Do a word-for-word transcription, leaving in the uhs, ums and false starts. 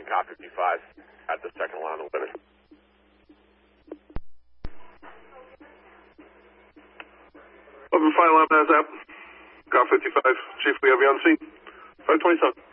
Car fifty-five at the second line of limit. Open fire line, that's up. Car fifty-five, Chief, we have you on scene. five twenty-seven.